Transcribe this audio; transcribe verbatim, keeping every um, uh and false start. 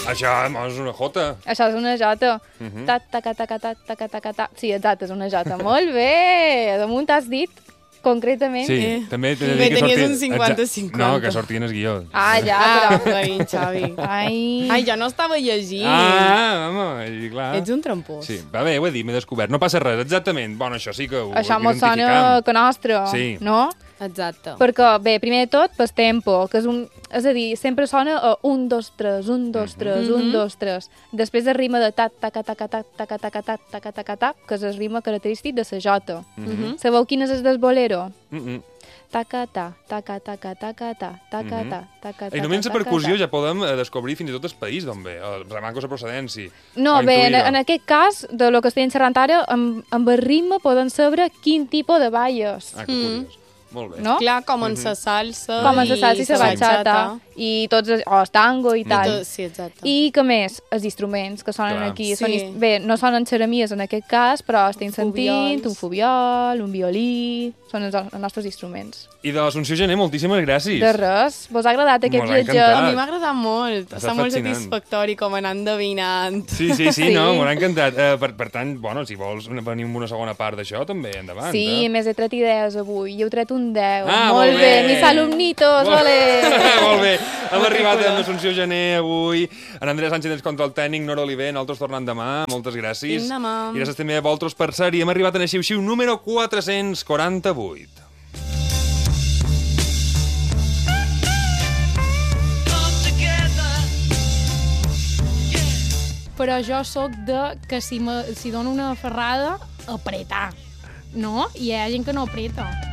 Això és una jota. Això és una jota. Uh -huh. Ta, ta, ta, ta, ta, ta, ta, ta, ta, ta. Sí, exacte, és una jota. Molt bé! Damunt has dit concretament. Sí, Eh. també t'he de Bé, dir que tenies sortia... un cinquanta cinquanta. No, que sortia en el guió. Ah, ja, Ah, però... ai, Xavi. Ai... Ai, jo no estava llegint. Ah, home, i clar. Ets un trampós. Sí, va bé, ho he dit, m'he descobert. No passa res, exactament. Bueno, això sí que ho Això ho mos sona identificam. que nostre, Sí. no? Exacte. Perquè, bé, primer de tot, pel tempo, que és un... És a dir, sempre sona a un, dos, tres, un, dos, tres, un, dos, tres. Després el ritme de ta, ta, ta, ta, ta, ta, ta, ta, ta, ta, ta, ta, ta, ta, que és el ritme característic de la jota. Sabeu quin és el del bolero? Mm -mm. Taca, ta, taca, taca, taca, ta, taca, ta, taca, ta, I només la taca, percussió ta. ja podem eh, descobrir fins i tot el país d'on ve, el remanco la procedència. No, o bé, en, intuir-ho. en aquest cas, de lo que estem xerrant ara, amb, amb el ritme poden saber quin tipus de balles, Ah, que curiós. Molt bé. no? Clar, com en sa salsa. Com en la salsa i la sa bachata, i tots, els- o el tango i I tal. tot, sí, exacte. I que més? Els instruments que sonen Clar. aquí. Sí. Són, is- bé, no sonen xeremies en aquest cas, però estem sentint Fubiols. un fubiol, un violí... Són els, els nostres instruments. I de l'Assumpció Gené, moltíssimes gràcies. De res. Vos ha agradat aquest Mos ha viatge? encantat. A mi m'ha agradat molt. Està Està molt fascinant. satisfactori com anar endevinant. Sí, sí, sí, Sí. no, m'ha encantat. Uh, per, per tant, bueno, si vols venir amb una segona part d'això, també, endavant. Sí, eh? més he tret idees avui. Jo he tret un deu. Ah, molt molt bé. bé. Mis alumnitos, Molt- ole! Molt bé. Hem arribat amb l'Assumpció Gené avui. En Andrés Sánchez ens control tècnic, Nora Oliver, nosaltres tornant demà. Moltes gràcies. Fins demà. I gràcies també a vosaltres per ser-hi. Hem arribat en el xiu-xiu número quatre-cents quaranta-vuit. Però jo sóc de que si, me, si dono una ferrada, apretar, no? I hi ha gent que no apreta.